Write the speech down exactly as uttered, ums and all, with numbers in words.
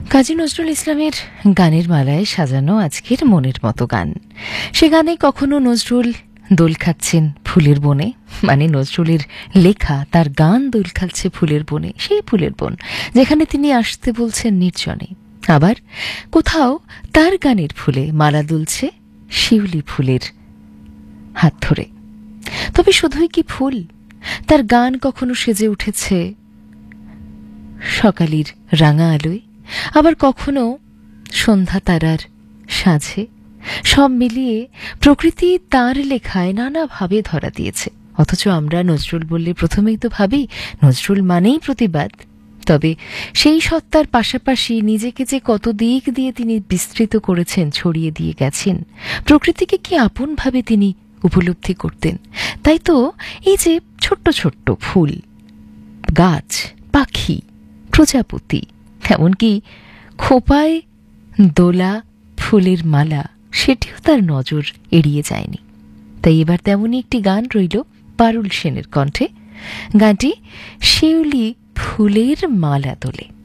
কাজী নজরুল ইসলামের গানের মালায় সাজানো আজকের মনের মতো গান। সে গানে কখনো নজরুল দোল খাচ্ছেন ফুলের বনে, মানে নজরুলের লেখা তার গান দোল খাচ্ছে ফুলের বনে, সেই ফুলের বন যেখানে তিনি আসতে বলছেন নির্জনে। আবার কোথাও তার গানের ফুলে মালা দুলছে শিউলি ফুলের হাত ধরে। তবে শুধুই কি ফুল, তার গান কখনো সেজে উঠেছে সকালের রাঙা আলোয়, আবার কখনো সন্ধ্যা তারার সাজে। সব মিলিয়ে প্রকৃতি তার লেখায় নানাভাবে ধরা দিয়েছে। অথচ আমরা নজরুল বললে প্রথমেই তো ভাবি নজরুল মানেই প্রতিবাদ। তবে সেই সত্তার পাশাপাশি নিজেকে যে কত দিক দিয়ে তিনি বিস্তৃত করেছেন, ছড়িয়ে দিয়ে গেছেন, প্রকৃতিকে কি আপনভাবে তিনি উপলব্ধি করতেন। তাই তো এই যে ছোট্ট ছোট্ট ফুল, গাছ, পাখি, প্রজাপতি, এমনকি খোপায় দোলা ফুলের মালা, সেটিও তার নজর এড়িয়ে যায়নি। তাই এবার তেমনই একটি গান রইল পারুল সেনের কণ্ঠে। গানটি শিউলি ফুলের মালা তোলে।